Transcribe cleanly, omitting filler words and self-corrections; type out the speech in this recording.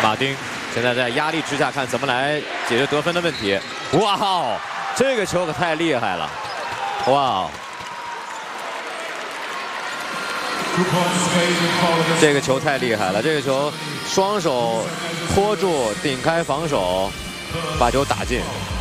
马丁现在在压力之下，看怎么来解决得分的问题。哇哦，这个球可太厉害了！哇哦，这个球太厉害了！这个球双手托住，顶开防守，把球打进。